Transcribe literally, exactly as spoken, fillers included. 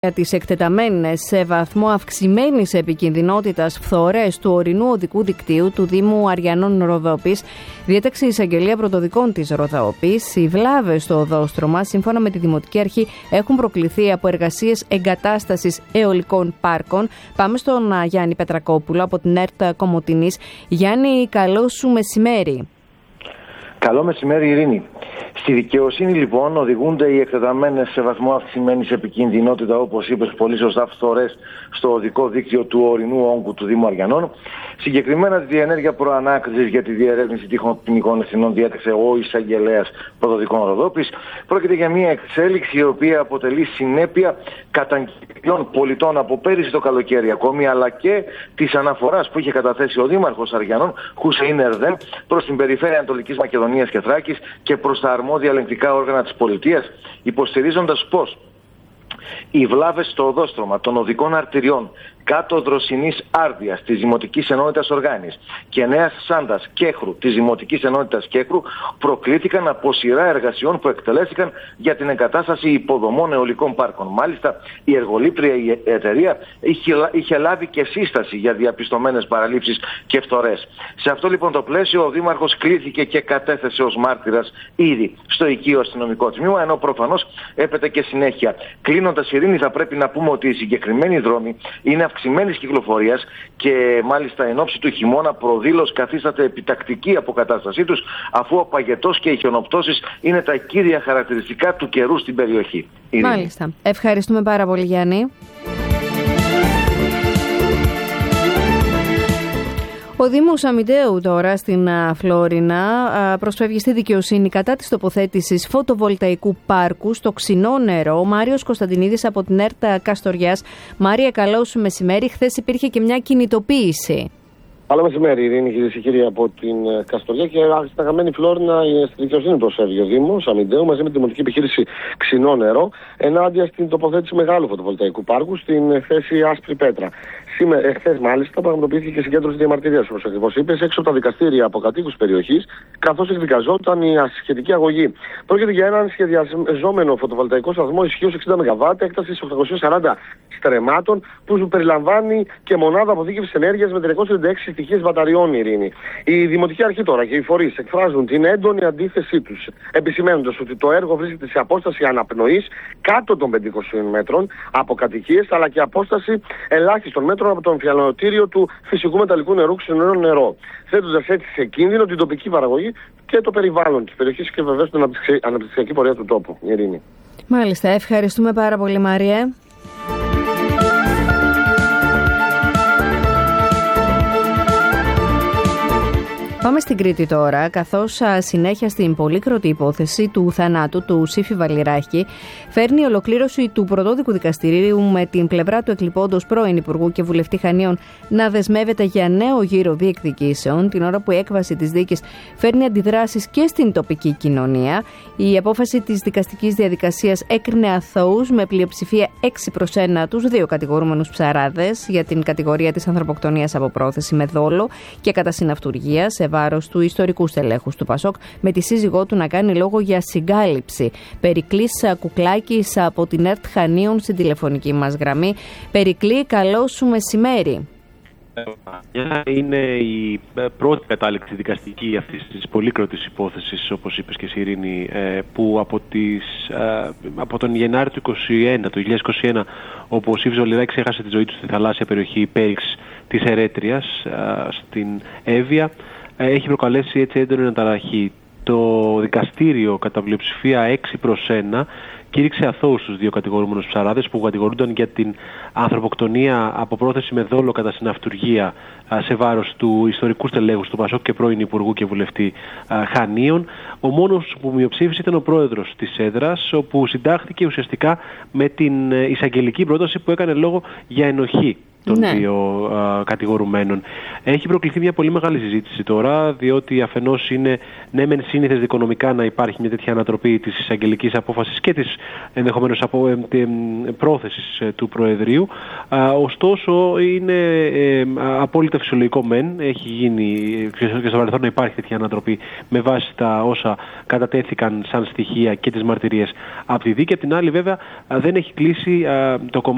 Για τις εκτεταμένες σε βαθμό αυξημένης επικινδυνότητας φθορές του ορεινού οδικού δικτύου του Δήμου Αριανών Ροδόπης, διέταξε η εισαγγελία πρωτοδικών της Ροδόπης. Οι βλάβες στο οδόστρωμα, σύμφωνα με τη Δημοτική Αρχή, έχουν προκληθεί από εργασίες εγκατάστασης αιωλικών πάρκων. Πάμε στον Γιάννη Πετρακόπουλο από την ΕΡΤ Κομοτηνής. Γιάννη, καλό σου μεσημέρι. Καλό μεσημέρι, Ειρήνη. Στη δικαιοσύνη, λοιπόν, οδηγούνται οι εκτεταμένες σε βαθμό αυξημένης επικινδυνότητα, όπως είπες πολύ σωστά, φθορές στο οδικό δίκτυο του ορεινού όγκου του Δήμου Αριανών. Συγκεκριμένα, τη διενέργεια προανάκρισης για τη διερεύνηση τυχών ποινικών ευθυνών διέταξε ο εισαγγελέας πρωτοδικών Ροδόπης. Πρόκειται για μια εξέλιξη η οποία αποτελεί συνέπεια καταγγελιών πολιτών από πέρυσι το καλοκαίρι ακόμη, αλλά και της αναφοράς που είχε καταθέσει ο Δήμαρχος Αριανών, Χουσέιν Ερδέμ, προς την περιφέρεια Ανατολικής Μακεδονίας και Θράκης και προς τα αρμόδια ελεγκτικά όργανα της πολιτείας, υποστηρίζοντας πως οι βλάβες στο οδόστρωμα των οδικών αρτηριών κάτω Δροσινής Άρδιας της Δημοτικής Ενότητας Οργάνης και Νέας Σάντας Κέχρου της Δημοτικής Ενότητας Κέχρου προκλήθηκαν από σειρά εργασιών που εκτελέστηκαν για την εγκατάσταση υποδομών αιωλικών πάρκων. Μάλιστα, η εργολήπτρια η εταιρεία είχε, είχε λάβει και σύσταση για διαπιστωμένες παραλήψεις και φθορές. Σε αυτό λοιπόν το πλαίσιο, ο Δήμαρχος κλήθηκε και κατέθεσε ως μάρτυρας ήδη στο οικείο αστυνομικό τμήμα, ενώ προφανώς έπεται και συνέχεια. Κλείνοντας, Ειρήνη, θα πρέπει να πούμε ότι οι συγκεκριμένοι δρόμοι είναι αυξημένης κυκλοφορίας και μάλιστα εν ώψη του χειμώνα προδήλως καθίσταται επιτακτική αποκατάστασή τους, αφού ο παγετός και οι χιονοπτώσεις είναι τα κύρια χαρακτηριστικά του καιρού στην περιοχή. Μάλιστα. Ευχαριστούμε πάρα πολύ, Γιάννη. Ο Δήμος Αμυντέου τώρα στην Φλόρινα προσφεύγει στη δικαιοσύνη κατά της τοποθέτησης φωτοβολταϊκού πάρκου στο Ξινό Νερό. Ο Μάριος Κωνσταντινίδης από την ΕΡΤ Καστοριάς. Μάρια, καλό σου μεσημέρι. Χθες υπήρχε και μια κινητοποίηση. Καλό μεσημέρι, Ειρήνη, κυρίες και κύριοι, από την Καστοριά και στην αγαπημένη Φλόρινα. Στη δικαιοσύνη προσφεύγει ο Δήμος Αμυντέου μαζί με τη δημοτική επιχείρηση Ξινό Νερό ενάντια στην τοποθέτηση μεγάλου φωτοβολταϊκού πάρκου στην θέση Άσπρη Πέτρα. Εχθές, μάλιστα, πραγματοποιήθηκε και συγκέντρωση διαμαρτυρίας, όπως ακριβώς είπες, έξω από τα δικαστήρια από κατοίκους περιοχής, καθώς εκδικαζόταν η ασχετική αγωγή. Πρόκειται για έναν σχεδιαζόμενο φωτοβολταϊκό σταθμό ισχύως εξήντα μεγαβάτ, έκτασης οκτακόσια σαράντα στρεμμάτων, που περιλαμβάνει και μονάδα αποθήκευσης ενέργειας με τριακόσιες τριάντα έξι στοιχείες μπαταριών, Ειρήνη. Η Δημοτική Αρχή τώρα και οι φορείς εκφράζουν την έντονη αντίθεσή τους, επισημαίνοντας ότι το έργο βρίσκεται σε απόσταση αναπνοής κάτω των πεντηκοσίων μέτρων από κατοικίες, αλλά και απόσταση ελάχιστων μέτρων από το εμφιαλωτήριο του φυσικού μεταλλικού νερού Ξινό Νερό, θέτοντας έτσι σε κίνδυνο την τοπική παραγωγή και το περιβάλλον της περιοχής και βεβαίως την αναπτυξιακή πορεία του τόπου. Ειρήνη. Μάλιστα, ευχαριστούμε πάρα πολύ, Μάριε. Πάμε στην Κρήτη τώρα, καθώς συνέχεια στην πολύκροτη υπόθεση του θανάτου του Σύφη Βαλιράκη φέρνει η ολοκλήρωση του πρωτόδικου δικαστηρίου με την πλευρά του εκλειπώντος πρώην Υπουργού και Βουλευτή Χανίων να δεσμεύεται για νέο γύρο διεκδικήσεων, την ώρα που η έκβαση της δίκης φέρνει αντιδράσεις και στην τοπική κοινωνία. Η απόφαση της δικαστικής διαδικασίας έκρινε αθώους με πλειοψηφία έξι προς ένα τους δύο κατηγορούμενους ψαράδες για την κατηγορία της ανθρωποκτονίας από πρόθεση με δόλο και κατά συναυτουργία σε βάρος του ιστορικού στελέχους του Πασόκ, με τη σύζυγό του να κάνει λόγο για συγκάλυψη. Περικλής Κουκλάκης από την ΕΡΤ Χανίων στην τηλεφωνική μας γραμμή. Περικλή, καλό σου μεσημέρι. Είναι η πρώτη κατάληξη δικαστική αυτής της πολύκροτης υπόθεσης, όπως είπες και εσύ, Ειρήνη, που από, τις, από τον Γενάρη του είκοσι ένα, το χίλια εννιακόσια είκοσι ένα, όπου ο Σύφης Βαλιράκης έχασε τη ζωή του στη θαλάσσια περιοχή Πέριξ της Ερέτριας στην Εύβοια, έχει προκαλέσει έτσι έντονη αναταραχή. Το δικαστήριο κατά πλειοψηφία έξι προς ένα κήρυξε αθώους τους δύο κατηγορούμενους ψαράδες που κατηγορούνταν για την ανθρωποκτονία από πρόθεση με δόλο κατά συναυτουργία σε βάρος του ιστορικού στελέχους του Πασόκ και πρώην Υπουργού και Βουλευτή Χανίων. Ο μόνος που μειοψήφισε ήταν ο πρόεδρος της έδρας, όπου συντάχθηκε ουσιαστικά με την εισαγγελική πρόταση που έκανε λόγο για ενοχή των ναι. δύο α, κατηγορουμένων. Έχει προκληθεί μια πολύ μεγάλη συζήτηση τώρα, διότι αφενός είναι ναι μεν σύνηθες δικονομικά να υπάρχει μια τέτοια ανατροπή της εισαγγελικής απόφασης και της ενδεχομένως απο, ε, ε, πρόθεσης ε, του Προεδρείου. Α, ωστόσο είναι ε, απόλυτα φυσιολογικό μεν, έχει γίνει και στο παρελθόν να υπάρχει τέτοια ανατροπή με βάση τα όσα κατατέθηκαν σαν στοιχεία και τις μαρτυρίες από τη δίκη. Απ' την άλλη βέβαια δεν έχει κλείσει α, το κομμάτι